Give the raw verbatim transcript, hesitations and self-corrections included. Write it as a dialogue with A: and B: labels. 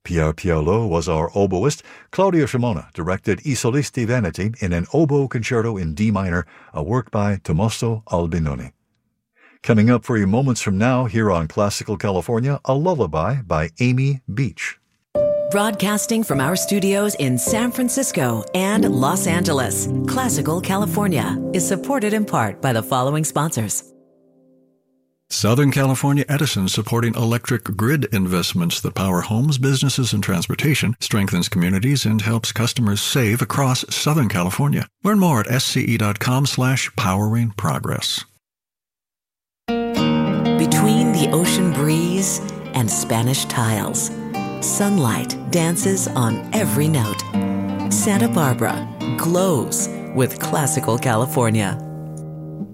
A: Pierre Pialot was our oboist. Claudio Shimona directed I Solisti Veneti in an oboe concerto in D minor, a work by Tommaso Albinoni. Coming up for you moments from now here on Classical California, a lullaby by Amy Beach.
B: Broadcasting from our studios in San Francisco and Los Angeles, Classical California is supported in part by the following sponsors.
C: Southern California Edison, supporting electric grid investments that power homes, businesses, and transportation, strengthens communities, and helps customers save across Southern California. Learn more at sce.com slash powering progress.
B: Between the ocean breeze and Spanish tiles, sunlight dances on every note. Santa Barbara glows with Classical California.